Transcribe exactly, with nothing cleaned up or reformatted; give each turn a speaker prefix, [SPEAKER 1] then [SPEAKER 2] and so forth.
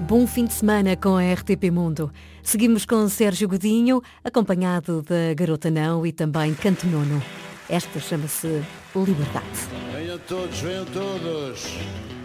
[SPEAKER 1] Bom fim de semana com a R T P Mundo. Seguimos com Sérgio Godinho, acompanhado da Garota Não e também Canto Nono. Esta chama-se Liberdade.
[SPEAKER 2] Venham todos, venham todos.